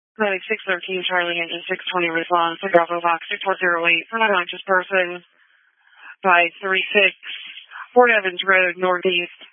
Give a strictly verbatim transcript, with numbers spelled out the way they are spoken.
ninety-six thirteen Charlie Engine six twenty response to Bravo Box six four zero eight for an unconscious person by three six Fort Evans Road Northeast.